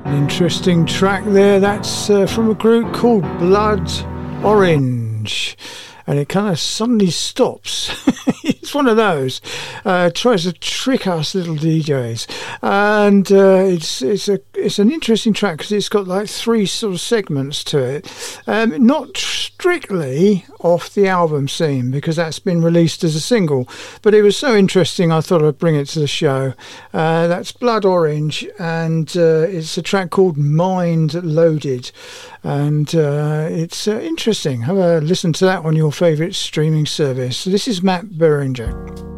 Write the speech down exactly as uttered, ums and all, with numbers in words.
Interesting track there. That's uh, from a group called Blood Orange, and it kind of suddenly stops. It's one of those. Uh, tries to trick us little D Js, and uh, it's it's a it's an interesting track because it's got like three sort of segments to it. Um, not strictly off the album scene because that's been released as a single, but it was so interesting I thought I'd bring it to the show. Uh, that's Blood Orange, and uh, it's a track called Mind Loaded, and uh, it's uh, interesting. Have a listen to that on your favourite streaming service. This is Matt Beringer.